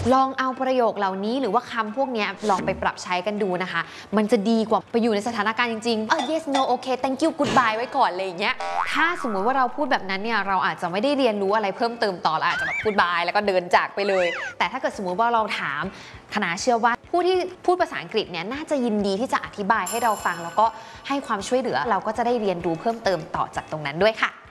ลองเอาประโยคเหล่านี้หรือว่าคำพวกนี้ลองไปปรับใช้กันดูนะคะมันจะดีกว่าไปอยู่ในสถานการณ์จริงๆyes no okay thank you goodbye ไว้ก่อนเลยอย่างเงี้ยถ้าสมมุติว่าเราพูดแบบนั้นเนี่ยเราอาจจะไม่ได้เรียนรู้อะไรเพิ่มเติมต่อเราอาจจะแบบ goodbye แล้วก็เดินจากไปเลยแต่ถ้าเกิดสมมุติว่าเราถามคณะเชื่อว่าผู้ที่พูดภาษาอังกฤษเนี่ยน่าจะยินดีที่จะอธิบายให้เราฟังแล้วก็ให้ความช่วยเหลือเราก็จะได้เรียนรู้เพิ่มเติมต่อจากตรงนั้นด้วยค่ะ